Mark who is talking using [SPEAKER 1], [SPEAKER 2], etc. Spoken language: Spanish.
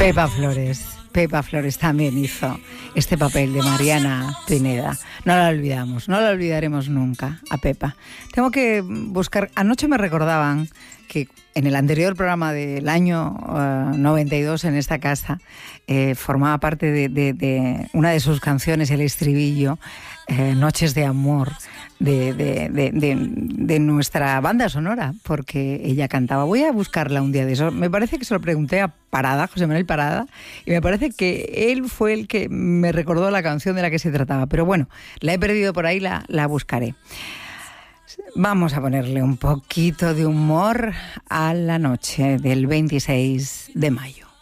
[SPEAKER 1] Pepa Flores. Pepa Flores también hizo este papel de Mariana Pineda. No la olvidamos, no la olvidaremos nunca a Pepa. Tengo que buscar... Anoche me recordaban que en el anterior programa del año 92 en esta casa formaba parte de una de sus canciones, el estribillo, Noches de Amor, de nuestra banda sonora, porque ella cantaba. Voy a buscarla un día de eso. Me parece que se lo pregunté a Parada, José Manuel Parada, y me parece que él fue el que me recordó la canción de la que se trataba. Pero bueno, la he perdido por ahí, la buscaré. Vamos a ponerle un poquito de humor a la noche del 26 de mayo.